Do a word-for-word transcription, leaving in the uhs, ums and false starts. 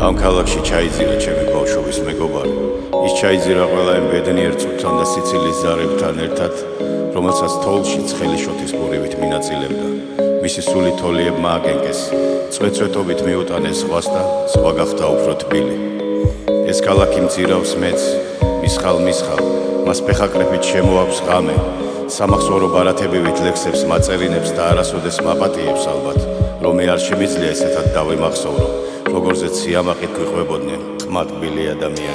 ამ ქალაქში ჩაიძირა ჩემი ბავშვობის მეგობარი. ის ჩაიძირა ყველა იმ ბედნიერ წუთთან და სიცილის ზარებთან ერთად, რომელსაც თოვლში ცხელი შოთის ბურივით მინაწილებდა. მისი სული თოლიებმა აკენკეს, წვეწვეტობით მიუტანეს ზღვას და ზღვა გახდა უფრო თბილი. ეს ქალაქი მძირავს მეც, მისხალ მისხალ, მას ფეხაკრეფით შემოაქვს ღამე, სამახსოვრო ბარათებივით ლექსებს მაწერინებს და არასოდეს მაპატიებს ალბათ, რომ მე არ შემიძლია ესეთად დავემახსოვრო, როგორზეც სიამაყით გვიყვებოდნენ ყმადტბილი ადამიანები.